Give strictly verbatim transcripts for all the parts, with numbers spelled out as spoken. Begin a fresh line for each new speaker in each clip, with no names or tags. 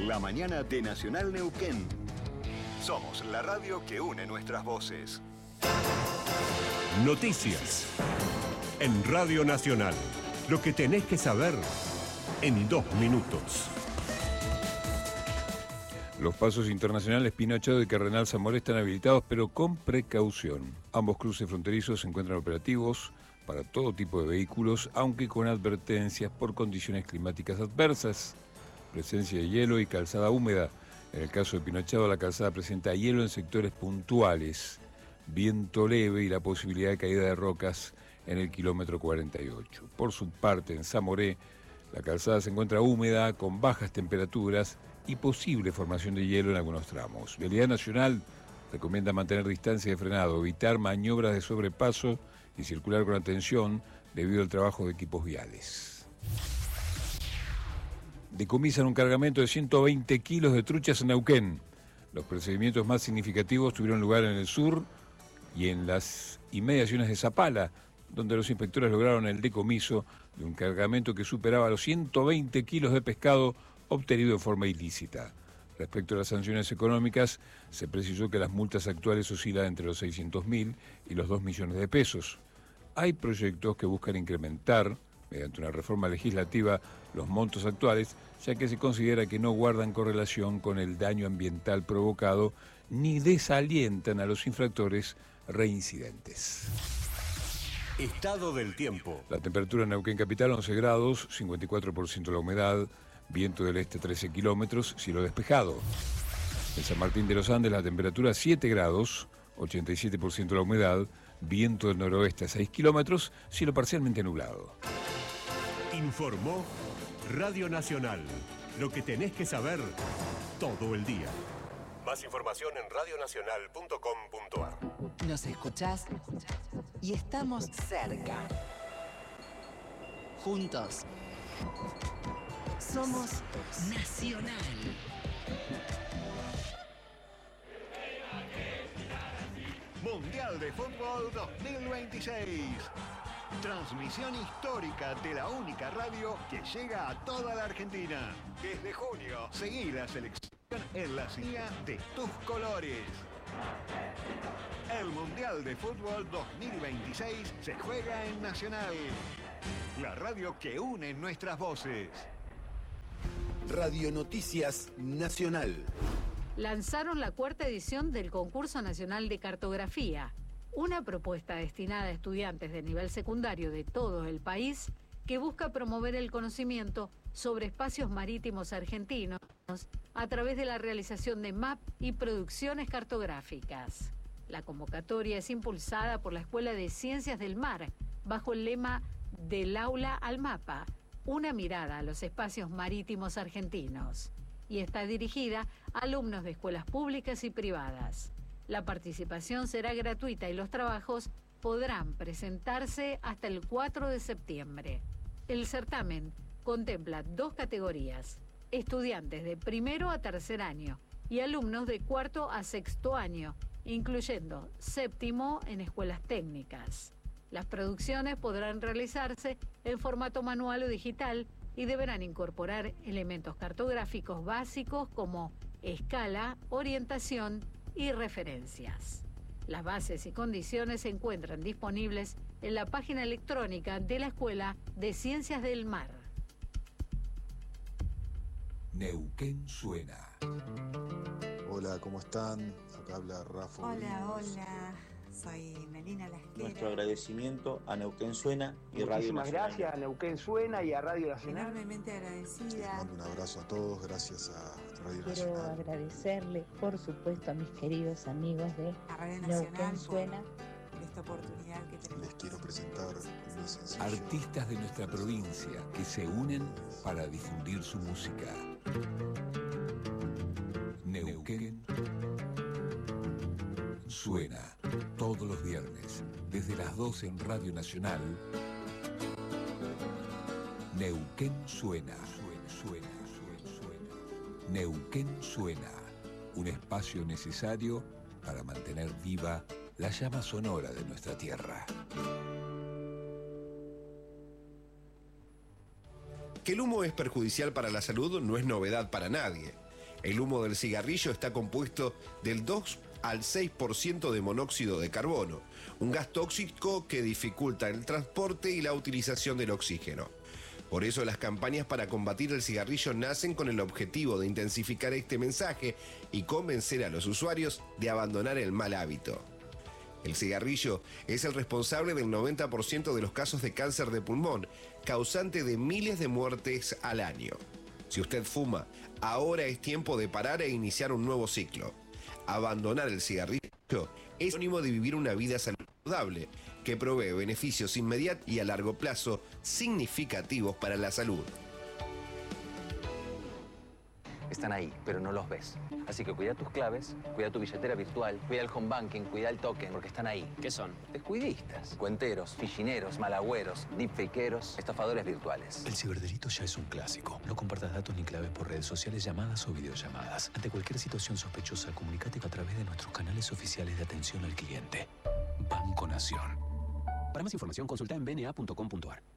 La mañana de Nacional Neuquén. Somos la radio que une nuestras voces.
Noticias. En Radio Nacional. Lo que tenés que saber en dos minutos.
Los pasos internacionales Pinocho y Cardenal Zamoré están habilitados, pero con precaución. Ambos cruces fronterizos se encuentran operativos para todo tipo de vehículos, aunque con advertencias por condiciones climáticas adversas. Presencia de hielo y calzada húmeda. En el caso de Pinochado, la calzada presenta hielo en sectores puntuales, viento leve y la posibilidad de caída de rocas en el kilómetro cuarenta y ocho. Por su parte, en Zamoré, la calzada se encuentra húmeda, con bajas temperaturas y posible formación de hielo en algunos tramos. Vialidad Nacional recomienda mantener distancia de frenado, evitar maniobras de sobrepaso y circular con atención debido al trabajo de equipos viales. Decomisan un cargamento de ciento veinte kilos de truchas en Neuquén. Los procedimientos más significativos tuvieron lugar en el sur y en las inmediaciones de Zapala, donde los inspectores lograron el decomiso de un cargamento que superaba los ciento veinte kilos de pescado obtenido de forma ilícita. Respecto a las sanciones económicas, se precisó que las multas actuales oscilan entre los seiscientos mil y los dos millones de pesos. Hay proyectos que buscan incrementar, mediante una reforma legislativa, los montos actuales, ya que se considera que no guardan correlación con el daño ambiental provocado ni desalientan a los infractores reincidentes.
Estado del tiempo.
La temperatura en Neuquén Capital once grados, cincuenta y cuatro por ciento la humedad, viento del este trece kilómetros, cielo despejado. En San Martín de los Andes la temperatura siete grados, ochenta y siete por ciento la humedad, viento del noroeste a seis kilómetros, cielo parcialmente nublado.
Informó Radio Nacional. Lo que tenés que saber todo el día. Más información en radio nacional punto com punto a r.
Nos escuchás y estamos cerca. Juntos. Somos Nacional.
Mundial de Fútbol dos mil veintiséis. Transmisión histórica de la única radio que llega a toda la Argentina. Desde junio, seguí la selección en la silla de tus colores. El Mundial de Fútbol dos mil veintiséis se juega en Nacional. La radio que une nuestras voces.
Radio Noticias Nacional.
Lanzaron la cuarta edición del Concurso Nacional de Cartografía, una propuesta destinada a estudiantes de nivel secundario de todo el país que busca promover el conocimiento sobre espacios marítimos argentinos a través de la realización de mapas y producciones cartográficas. La convocatoria es impulsada por la Escuela de Ciencias del Mar bajo el lema Del aula al mapa, una mirada a los espacios marítimos argentinos, y está dirigida a alumnos de escuelas públicas y privadas. La participación será gratuita y los trabajos podrán presentarse hasta el cuatro de septiembre. El certamen contempla dos categorías: estudiantes de primero a tercer año y alumnos de cuarto a sexto año, incluyendo séptimo en escuelas técnicas. Las producciones podrán realizarse en formato manual o digital y deberán incorporar elementos cartográficos básicos como escala, orientación y referencias. Las bases y condiciones se encuentran disponibles en la página electrónica de la Escuela de Ciencias del Mar.
Neuquén suena.
Hola, ¿cómo están? Acá habla Rafa.
Hola, hola. Soy Melina Lasquera.
Nuestro agradecimiento a Neuquén Suena y
Muchísimas
Radio Nacional.
Muchísimas gracias a Neuquén Suena y a Radio Nacional.
Enormemente agradecida.
Les mando un abrazo a todos, gracias a Radio
Quiero
Nacional.
Quiero agradecerle, por supuesto, a mis queridos amigos de
a Radio Nacional
Neuquén Suena.
Por esta oportunidad que tenemos.
Les quiero presentar mi sencillo.
Artistas de nuestra provincia que se unen para difundir su música. Neuquén Suena todos los viernes desde las doce en Radio Nacional. Neuquén Suena. Suena, suena, suena, suena. Neuquén Suena, un espacio necesario para mantener viva la llama sonora de nuestra tierra.
Que el humo es perjudicial para la salud no es novedad para nadie. El humo del cigarrillo está compuesto del dos al seis por ciento de monóxido de carbono, un gas tóxico que dificulta el transporte y la utilización del oxígeno. Por eso las campañas para combatir el cigarrillo nacen con el objetivo de intensificar este mensaje y convencer a los usuarios de abandonar el mal hábito. El cigarrillo es el responsable del noventa por ciento de los casos de cáncer de pulmón, causante de miles de muertes al año. Si usted fuma, ahora es tiempo de parar e iniciar un nuevo ciclo. Abandonar el cigarrillo es sinónimo de vivir una vida saludable, que provee beneficios inmediatos y a largo plazo significativos para la salud.
Están ahí, pero no los ves. Así que cuida tus claves, cuida tu billetera virtual, cuida el home banking, cuida el token, porque están ahí. ¿Qué son? Descuidistas, cuenteros, fichineros, malagüeros, deepfakeros, estafadores virtuales.
El ciberdelito ya es un clásico. No compartas datos ni claves por redes sociales, llamadas o videollamadas. Ante cualquier situación sospechosa, comunícate a través de nuestros canales oficiales de atención al cliente. Banco Nación. Para más información, consulta en b n a punto com punto a r.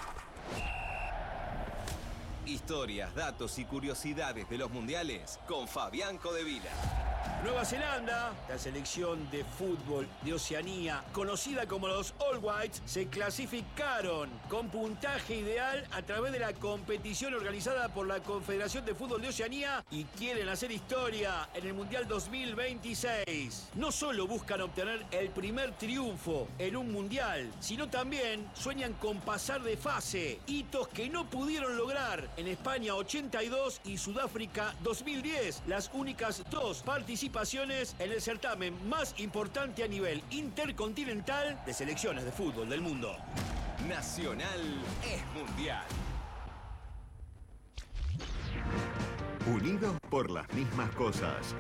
Historias, datos y curiosidades de los mundiales con Fabián Codevila.
Nueva Zelanda, la selección de fútbol de Oceanía, conocida como los All Whites, se clasificaron con puntaje ideal a través de la competición organizada por la Confederación de Fútbol de Oceanía y quieren hacer historia en el Mundial dos mil veintiséis. No solo buscan obtener el primer triunfo en un Mundial, sino también sueñan con pasar de fase, hitos que no pudieron lograr en España ochenta y dos y Sudáfrica dos mil diez, las únicas dos participaciones en el certamen más importante a nivel intercontinental de selecciones de fútbol del mundo.
Nacional es mundial.
Unidos por las mismas cosas.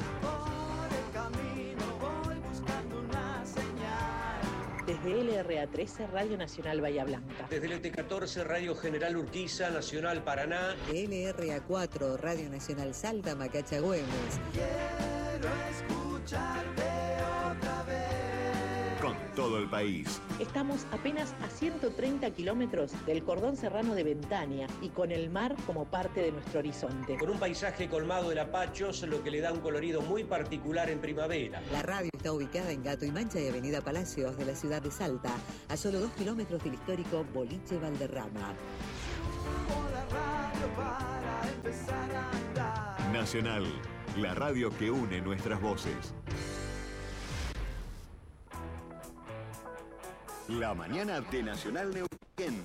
Desde L R A trece, Radio Nacional Bahía Blanca.
Desde el E T catorce, Radio General Urquiza, Nacional Paraná.
L R A cuatro, Radio Nacional Salta, Macacha Güemes.
Quiero escucharte otra vez.
Con todo el país.
Estamos apenas a ciento treinta kilómetros del cordón serrano de Ventania y con el mar como parte de nuestro horizonte.
Con un paisaje colmado de lapachos, lo que le da un colorido muy particular en primavera.
La radio está ubicada en Gato y Mancha y Avenida Palacios de la ciudad de Salta, a solo dos kilómetros del histórico Boliche Valderrama.
Nacional, la radio que une nuestras voces. La mañana de Nacional Neuquén.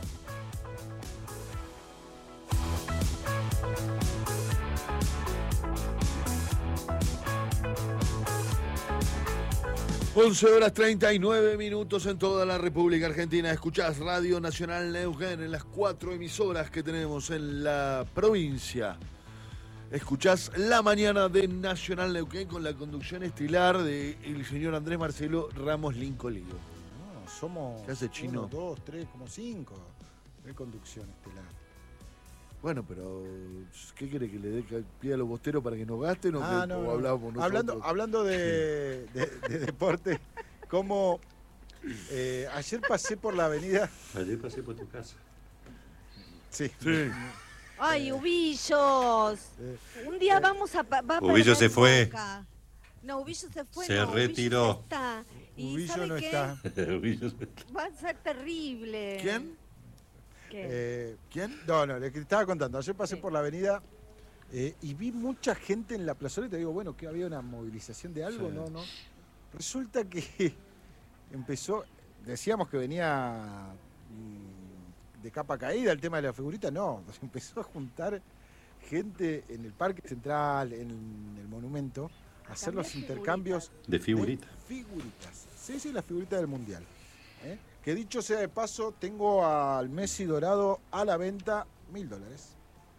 once horas treinta y nueve minutos en toda la República Argentina. Escuchás Radio Nacional Neuquén en las cuatro emisoras que tenemos en la provincia. Escuchás La Mañana de Nacional Neuquén con la conducción estelar del señor Andrés Marcelo Ramos Lincolío.
No, somos
¿Qué hace, Chino?
uno, dos, tres, como cinco de conducción estelar.
Bueno, pero ¿qué quiere que le dé pie a los bosteros para que nos gasten o,
ah,
que,
no,
o
no.
hablamos nosotros?
Hablando, hablando de, de, de deporte, como eh, ayer pasé por la avenida...
Ayer pasé por tu casa.
Sí.
Sí.
¡Ay, Ubillos!
Eh,
Un día vamos a... Va a
Ubillo se fue.
Boca. No, Ubillo se fue.
Se
no,
retiró.
Ubillo está. ¿Y
Ubillo
sabe
no
qué?
está.
Ubillo no está.
Va a ser terrible.
¿Quién?
¿Qué?
Eh, ¿Quién? No, no, le estaba contando. Ayer pasé
Sí.
por la avenida eh, y vi mucha gente en la plazoleta. Digo, bueno, que había una movilización de algo,
Sí.
no, no. Resulta que empezó, decíamos que venía mm, de capa caída el tema de la figurita. No, se empezó a juntar gente en el Parque Central, en el monumento, a hacer los
Cambiar
intercambios
De figurita.
de figuritas. Sí, sí, la figurita del Mundial. ¿eh? Que dicho sea de paso, tengo al Messi dorado a la venta, mil dólares.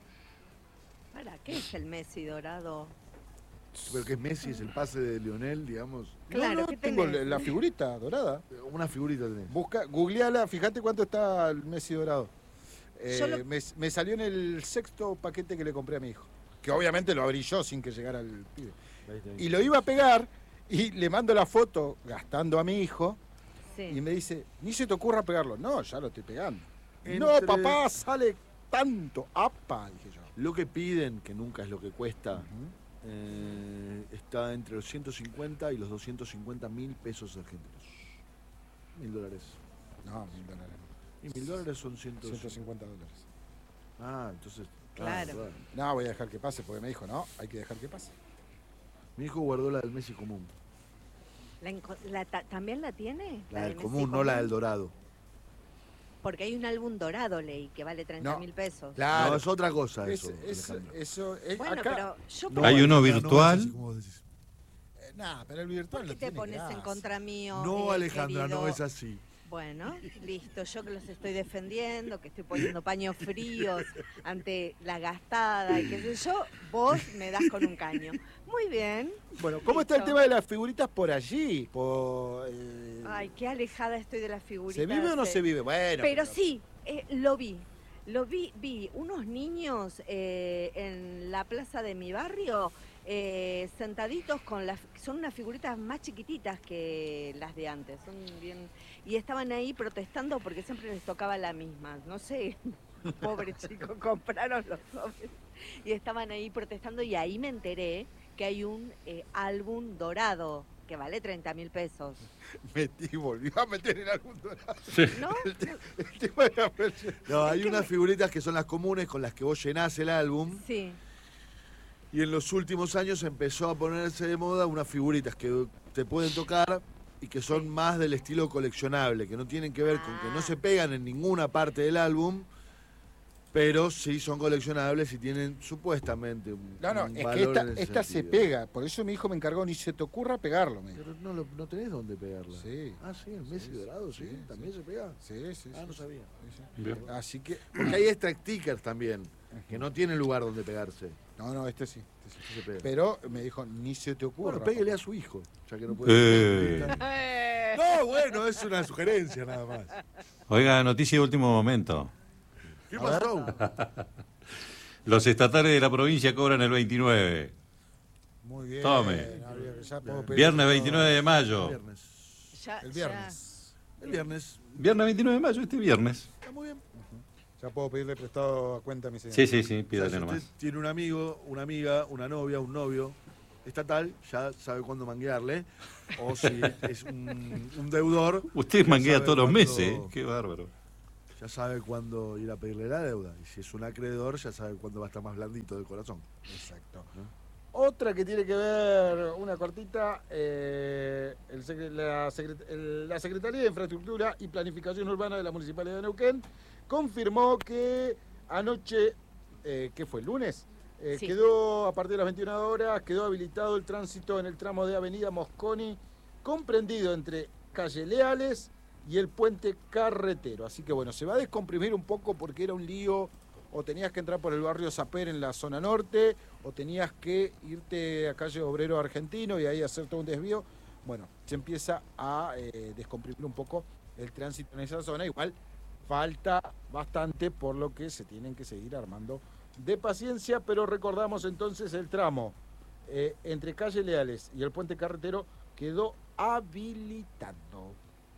¿Para qué es el Messi dorado?
Pero que es Messi, es el pase de Lionel, digamos.
Claro,
no, no,
¿qué
tengo
tenés?
la figurita dorada.
Una figurita tenés.
Busca, googleala, fíjate cuánto está el Messi dorado. Eh,
Yo lo-
me, me salió en el sexto paquete que le compré a mi hijo. Que obviamente lo abrí yo sin que llegara el pibe. Y lo iba a pegar y le mando la foto gastando a mi hijo.
Sí.
Y me dice, ni se te ocurra pegarlo. No, ya lo estoy pegando.
Entre-
No, papá, sale tanto. ¡Apa! Dije yo.
Lo que piden, que nunca es lo que cuesta, uh-huh. eh, está entre los ciento cincuenta y los doscientos cincuenta mil pesos argentinos. Mil dólares.
No, mil dólares.
Y mil dólares son ciento
cincuenta dólares.
Ah, entonces...
Claro.
claro.
No, voy a dejar que pase, porque me dijo, no, hay que dejar que pase.
Mi hijo guardó la del Messi común.
La, la, ta, ¿También la tiene?
La, la del común, no la del dorado.
Porque hay un álbum dorado, leí, que vale treinta mil no, pesos.
Claro, no, es otra cosa eso.
Es, es, eso es,
bueno,
acá,
pero yo...
No, hay uno virtual.
No, eh, nah, pero el virtual
¿Por qué te pones gracia. en contra mío?
No,
eh,
Alejandra,
querido?
no es así.
Bueno, listo, yo que los estoy defendiendo, que estoy poniendo paños fríos ante la gastada y qué sé yo, vos me das con un caño. Muy bien.
Bueno, ¿cómo listo. está el tema de las figuritas por allí? Por, eh...
Ay, qué alejada estoy de las figuritas.
¿Se vive o no se vive? Bueno.
Pero, pero... sí, eh, lo vi. Lo vi, vi unos niños eh, en la plaza de mi barrio eh, sentaditos con las... Son unas figuritas más chiquititas que las de antes, son bien... Y estaban ahí protestando porque siempre les tocaba la misma. No sé, pobre chico, compraron los sobres. Y estaban ahí protestando y ahí me enteré que hay un eh, álbum dorado que vale treinta mil pesos.
Metí, volvió a meter el álbum dorado.
Sí.
¿No?
El, te, el tema de la
no, hay unas me... figuritas que son las comunes con las que vos llenás el álbum.
Sí.
Y en los últimos años empezó a ponerse de moda unas figuritas que te pueden tocar y que son más del estilo coleccionable, que no tienen que ver ah. con que no se pegan en ninguna parte del álbum, pero sí son coleccionables y tienen supuestamente un,
no, no,
un
es
valor
que esta,
en ese
esta
sentido.
se pega, por eso mi hijo me encargó, ni se te ocurra pegarlo. Me
pero no, lo, no tenés dónde pegarla.
Sí.
Ah, sí, el Messi sí, dorado, sí, sí, también sí. se pega.
Sí, sí.
Ah,
sí,
no sabía.
Sí, sí. Así que...
Porque hay extra stickers también, que no tienen lugar donde pegarse.
No, no, este sí. Este sí se pega. Pero me dijo, ni se te ocurra.
Bueno, péguele a su hijo, ya que no puede.
Eh.
No, bueno, es una sugerencia nada más.
Oiga, noticia de último momento.
¿Qué pasó?
Los estatales de la provincia cobran el veintinueve.
Muy bien.
Tome.
Bien.
Viernes veintinueve de mayo.
El viernes.
Ya,
el viernes.
Ya. El viernes.
Viernes veintinueve de mayo, este viernes.
Está muy bien.
Ya puedo pedirle prestado a cuenta a mi señora.
Sí, sí, sí, pídale
o sea, si
nomás.
usted tiene un amigo, una amiga, una novia, un novio estatal, ya sabe cuándo manguearle. O si es un, un deudor.
Usted manguea todos los
cuándo,
meses, ¿eh? Qué bárbaro.
Ya sabe cuándo ir a pedirle la deuda. Y si es un acreedor, ya sabe cuándo va a estar más blandito del corazón.
Exacto. ¿No? Otra que tiene que ver, una cortita, eh, el, la, secret, el, la Secretaría de Infraestructura y Planificación Urbana de la Municipalidad de Neuquén confirmó que anoche, eh, ¿qué fue? ¿El lunes? Eh, sí. Quedó, a partir de las veintiuna horas, quedó habilitado el tránsito en el tramo de Avenida Mosconi, comprendido entre calle Leales y el puente carretero. Así que bueno, se va a descomprimir un poco porque era un lío, o tenías que entrar por el barrio Zaper en la zona norte, o tenías que irte a calle Obrero Argentino y ahí hacer todo un desvío. Bueno, se empieza a eh, descomprimir un poco el tránsito en esa zona. Igual falta bastante, por lo que se tienen que seguir armando de paciencia, pero recordamos entonces el tramo eh, entre calle Leales y el puente carretero quedó habilitado.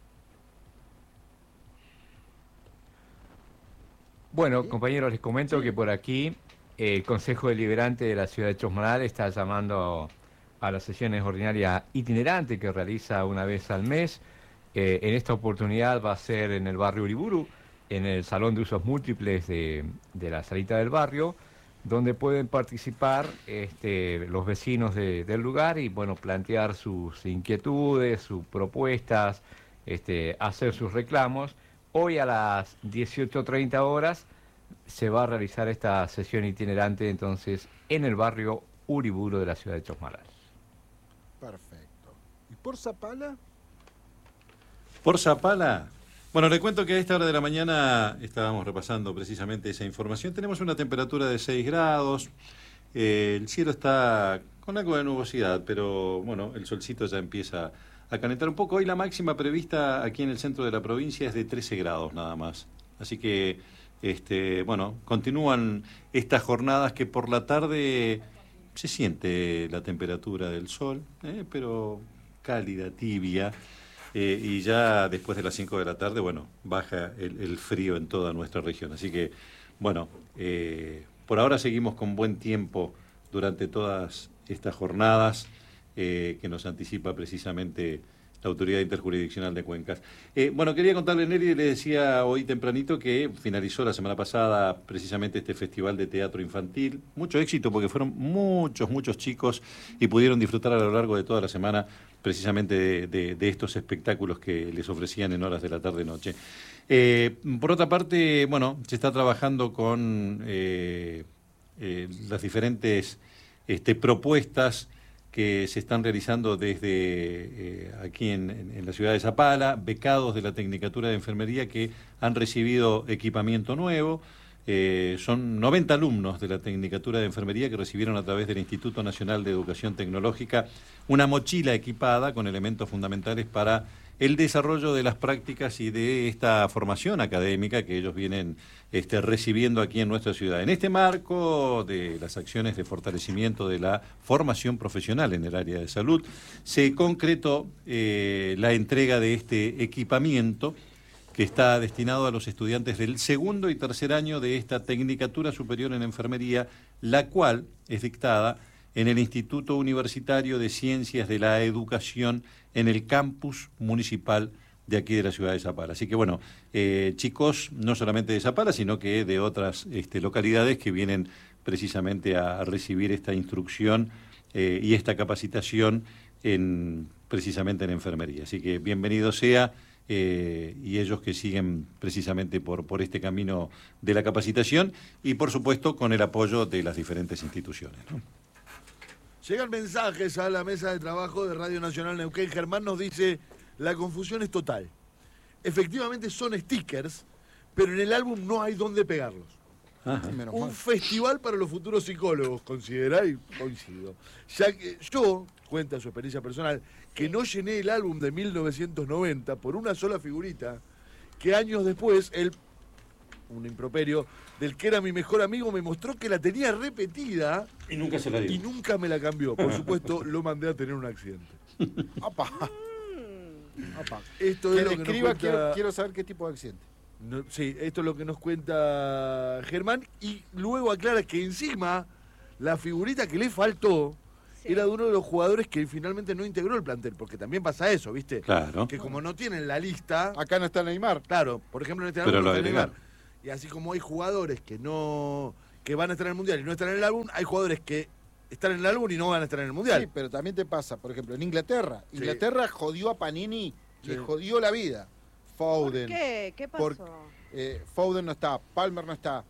Bueno,
¿Sí?
compañeros, les comento sí. que por aquí eh, el Consejo Deliberante de la Ciudad de Chosmalal está llamando a las sesiones ordinarias itinerantes que realiza una vez al mes. Eh, en esta oportunidad va a ser en el barrio Uriburu, en el Salón de Usos Múltiples de, de la salita del barrio, donde pueden participar este, los vecinos de, del lugar y bueno, plantear sus inquietudes, sus propuestas, este, hacer sus reclamos. Hoy a las dieciocho treinta horas se va a realizar esta sesión itinerante entonces en el barrio Uriburu de la ciudad de Chosmalal.
Perfecto. ¿Y por Zapala?
Por Zapala. Bueno, le cuento que a esta hora de la mañana estábamos repasando precisamente esa información. Tenemos una temperatura de seis grados. Eh, el cielo está con algo de nubosidad, pero bueno, el solcito ya empieza a calentar un poco. Hoy la máxima prevista aquí en el centro de la provincia es de trece grados nada más. Así que, este, bueno, continúan estas jornadas que por la tarde se siente la temperatura del sol, eh, pero cálida, tibia. Eh, y ya después de las cinco de la tarde, bueno, baja el, el frío en toda nuestra región. Así que, bueno, eh, por ahora seguimos con buen tiempo durante todas estas jornadas eh, que nos anticipa precisamente la Autoridad Interjurisdiccional de Cuencas. Eh, bueno, quería contarle, Neri, le decía hoy tempranito que finalizó la semana pasada precisamente este Festival de Teatro Infantil. Mucho éxito porque fueron muchos, muchos chicos y pudieron disfrutar a lo largo de toda la semana precisamente de, de, de estos espectáculos que les ofrecían en horas de la tarde-noche. Eh, por otra parte, bueno, se está trabajando con eh, eh, las diferentes este, propuestas que se están realizando desde eh, aquí en, en la ciudad de Zapala, becados de la Tecnicatura de Enfermería que han recibido equipamiento nuevo. Eh, son noventa alumnos de la Tecnicatura de Enfermería que recibieron a través del Instituto Nacional de Educación Tecnológica una mochila equipada con elementos fundamentales para el desarrollo de las prácticas y de esta formación académica que ellos vienen este, recibiendo aquí en nuestra ciudad. En este marco de las acciones de fortalecimiento de la formación profesional en el área de salud, se concretó eh, la entrega de este equipamiento que está destinado a los estudiantes del segundo y tercer año de esta Tecnicatura Superior en Enfermería, la cual es dictada en el Instituto Universitario de Ciencias de la Educación en el campus municipal de aquí de la ciudad de Zapala. Así que bueno, eh, chicos no solamente de Zapala, sino que de otras este, localidades que vienen precisamente a, a recibir esta instrucción eh, y esta capacitación en, precisamente en enfermería. Así que bienvenido sea. Eh, y ellos que siguen precisamente por, por este camino de la capacitación y por supuesto con el apoyo de las diferentes instituciones, ¿no?
Llegan mensajes a la mesa de trabajo de Radio Nacional Neuquén. Germán nos dice, la confusión es total. Efectivamente son stickers, pero en el álbum no hay dónde pegarlos.
Ajá.
Un festival para los futuros psicólogos, considerá y coincido. Ya que yo, cuenta su experiencia personal, que no llené el álbum de mil novecientos noventa por una sola figurita, que años después, él, un improperio, del que era mi mejor amigo, me mostró que la tenía repetida.
Y nunca se la dio.
Y nunca me la cambió. Por supuesto, lo mandé a tener un accidente.
Opa. Opa.
Esto
Que
es lo que
describa,
nos cuenta...
quiero, quiero saber qué tipo de accidente.
No, sí, esto es lo que nos cuenta Germán y luego aclara que encima la figurita que le faltó sí. era de uno de los jugadores que finalmente no integró el plantel, porque también pasa eso, ¿viste?
Claro.
Que como no tienen la lista...
Acá no está Neymar.
Claro, por ejemplo en este
Pero
álbum
lo
no está
agregaron.
Neymar. Y así como hay jugadores que no que van a estar en el Mundial y no están en el álbum, hay jugadores que están en el álbum y no van a estar en el Mundial.
Sí, pero también te pasa, por ejemplo, en Inglaterra.
Sí.
Inglaterra jodió a Panini,
Sí.
le jodió la vida. Foden.
¿Por qué? ¿Qué pasó?
Por- eh, Foden no está, Palmer no está,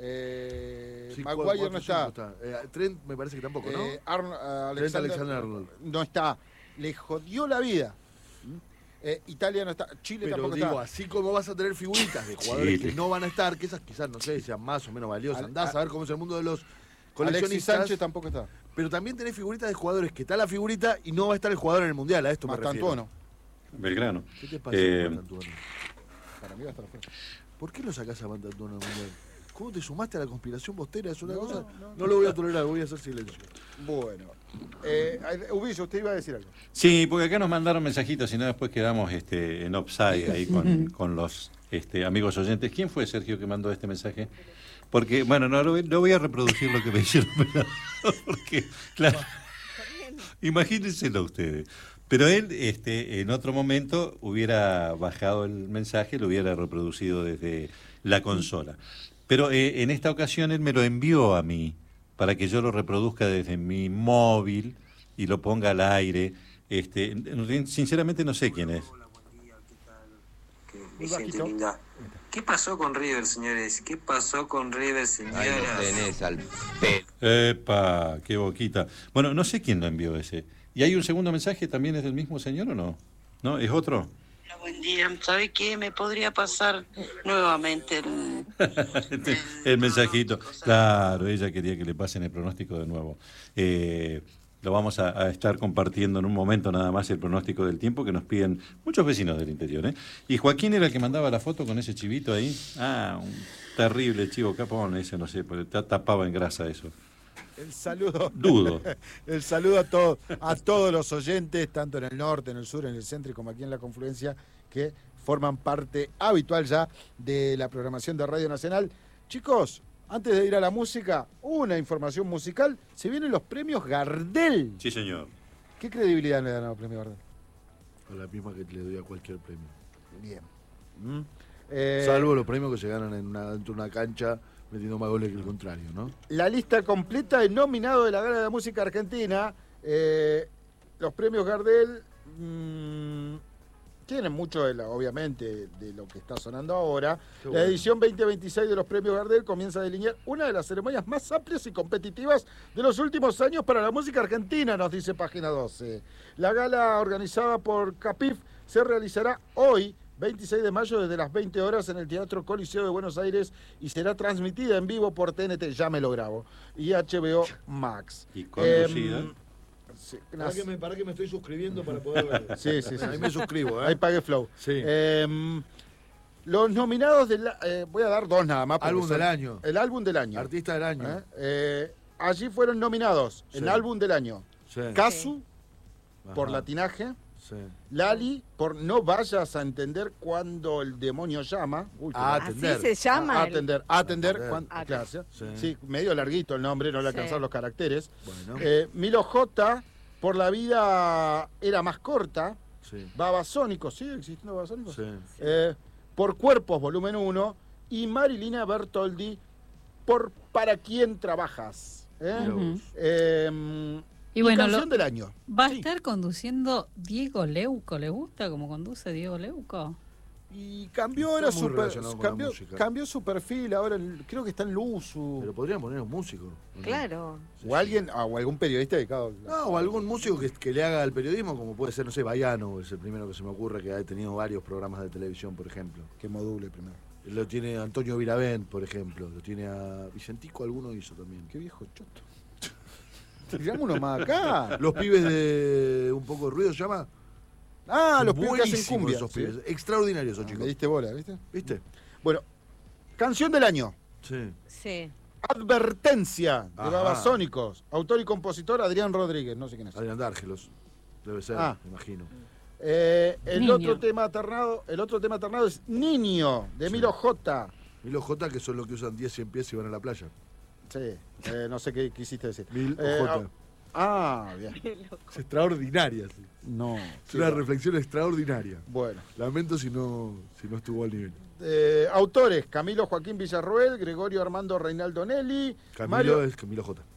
eh,
Sí,
Maguire
cuatro,
no
cinco
está,
Eh, Trent me parece que tampoco, ¿no?
eh, Arno- eh,
Trent
Alexander,
Alexander-Arnold.
no está. Le jodió la vida. ¿Mm? Eh, Italia no está, Chile
Pero
tampoco
digo,
está.
así como vas a tener figuritas de jugadores
Chile.
que no van a estar, que esas quizás, no sé, sean más o menos valiosas.
Al-
Andás
a-
a ver cómo es el mundo de los
Alexis
coleccionistas.
Sánchez tampoco está.
Pero también tenés figuritas de jugadores que está la figurita y no va a estar el jugador en el Mundial, a esto me refiero.
Mastantuono.
Belgrano.
¿Qué te pasa
Eh,
con Mastantuono?
Para mí va a estar afuera.
¿Por qué lo sacás a Mastantuono al Mundial? ¿Cómo te sumaste a la conspiración bostera? Es una
No,
cosa...
no,
No lo voy a tolerar, voy a hacer silencio.
Bueno. Eh, Ubillo, usted iba a decir algo.
Sí, porque acá nos mandaron mensajitos y no después quedamos este, en offside ahí con, con los este, amigos oyentes. ¿Quién fue, Sergio, que mandó este mensaje? Porque, bueno, no, lo, no voy a reproducir lo que me hicieron, pero- porque, claro, imagínenselo ustedes. Pero él, este, en otro momento, hubiera bajado el mensaje, lo hubiera reproducido desde la consola. Pero eh, en esta ocasión él me lo envió a mí, para que yo lo reproduzca desde mi móvil y lo ponga al aire. Este, sinceramente no sé quién es.
Mi gente linda. ¿Qué pasó con River, señores? ¿Qué pasó con River, señoras?
Ahí lo tenés al pelo.
Epa, qué boquita. Bueno, no sé quién lo envió ese. ¿Y hay un segundo mensaje? ¿También es del mismo señor o no? ¿No? ¿Es otro?
Hola, buen día. ¿Sabe qué? ¿Me podría pasar nuevamente el...
Este, el mensajito. Claro, ella quería que le pasen el pronóstico de nuevo. Eh, lo vamos a, a estar compartiendo en un momento nada más el pronóstico del tiempo que nos piden muchos vecinos del interior, ¿eh? Y Joaquín era el que mandaba la foto con ese chivito ahí. Ah, un terrible chivo capón ese, no sé, porque está tapado en grasa eso.
El saludo.
Dudo.
El saludo a, todo, a todos los oyentes, tanto en el norte, en el sur, en el centro y como aquí en la confluencia, que forman parte habitual ya de la programación de Radio Nacional. Chicos, antes de ir a la música, una información musical. Se vienen los premios Gardel.
Sí, señor.
¿Qué credibilidad le dan a los premios Gardel?
A la misma que le doy a cualquier premio.
Bien. ¿Mm? Eh,
Salvo los premios que se ganan en una, dentro de una cancha metiendo más goles que el contrario, ¿no?
La lista completa de nominados de la Gala de la Música Argentina. Eh, los premios Gardel mmm, tienen mucho, de la, obviamente, de lo que está sonando ahora.
Qué
La
bueno.
edición veinte veintiséis de los premios Gardel comienza a delinear una de las ceremonias más amplias y competitivas de los últimos años para la música argentina, nos dice Página doce. La gala organizada por Capif se realizará hoy, veintiséis de mayo, desde las veinte horas en el Teatro Coliseo de Buenos Aires y será transmitida en vivo por T N T, ya me lo grabo, y H B O Max.
Y conducida.
Em, sí,
Para
nas-
que, me, para que me estoy suscribiendo para poder ver.
Sí, sí, sí.
Ahí me suscribo, ¿eh?
Ahí pagué Flow.
Sí.
Em, los nominados del... eh, voy a dar dos nada más. porque
Álbum
son-
del año.
El álbum del año.
Artista del año.
¿Eh? Eh, allí fueron nominados en
Sí.
álbum del año.
Sí.
Casu, por
Ajá.
latinaje.
Sí.
Lali, por No vayas a entender cuando el demonio llama. Uy, qué
A
largo.
atender.
Así se llama.
A
el-
atender, a atender.
Atender.
cuan-
Ah,
gracias.
Sí.
Sí, medio larguito el nombre, no le
Sí.
alcanzaron los caracteres.
Bueno.
Eh, Milo J, por la vida era más corta.
Sí.
Babasónicos, ¿sigue existiendo Babasónicos?
Sí.
Eh, por Cuerpos, volumen uno. Y Marilina Bertoldi, por Para quién trabajas. ¿eh?
Mira vos.
Eh,
Y bueno,
canción
lo-
del año.
Va a
Sí.
estar conduciendo Diego Leuco. ¿Le gusta cómo conduce Diego Leuco?
Y cambió,
Está
era
muy
su,
relacionado con la
cambió,
música.
cambió su perfil, ahora en- creo que está en Luzu.
Pero podrían poner un músico. ¿o no?
Claro.
O alguien, ah, o algún periodista dedicado.
No, o algún músico que, que le haga al periodismo, como puede ser, no sé, Baiano, es el primero que se me ocurre, que ha tenido varios programas de televisión, por ejemplo.
Que module primero.
Lo tiene Antonio Viravent, por ejemplo. Lo tiene a Vicentico, alguno hizo también.
Qué viejo choto. Tiramos uno más acá.
Los pibes de Un Poco de Ruido, ¿se llama?
Ah, los pibes que hacen
Buenísimos
cumbia.
esos
sí.
pibes. Extraordinarios esos
Ah,
chicos.
me diste bola, ¿viste?
¿Viste?
Bueno, canción del año.
Sí.
Sí.
Advertencia de
Ajá.
Babasónicos. Autor y compositor Adrián Rodríguez, no sé quién es.
Adrián Dárgelos. Debe ser,
Ah.
me imagino.
Eh, el
Niño.
otro tema alternado, el otro tema alternado es Niño, de
Sí.
Milo J.
Mil J, que son los que usan diez, cien pies y van a la playa.
Sí, eh, no sé qué quisiste decir.
Mil
Eh,
J.
Ah, bien.
Es extraordinaria, sí.
No.
Es
sí,
una
bueno.
reflexión extraordinaria.
Bueno.
Lamento si no, si no estuvo al nivel.
Eh, autores, Camilo Joaquín Villarroel, Gregorio Armando Reinaldo Nelly,
Camilo
Mario,
es Camilo J.